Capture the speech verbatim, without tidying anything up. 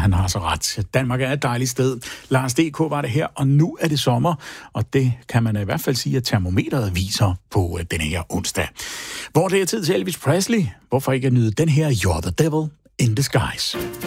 han har så ret. Danmark er et dejligt sted. Lars D K var det her, og nu er det sommer, og det kan man i hvert fald sige, at termometeret viser på denne her onsdag. Hvor det er tid til Elvis Presley. Hvorfor ikke nyde den her You're the Devil in Disguise?